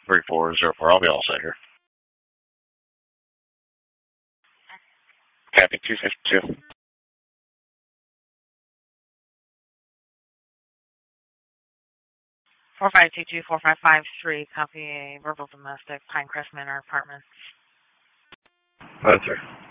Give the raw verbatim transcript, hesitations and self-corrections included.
three four zero four. I'll be all set here. Copy two fifty-two. four five two two four five five three, copy a verbal domestic, Pinecrest Manor Apartments. That's sir.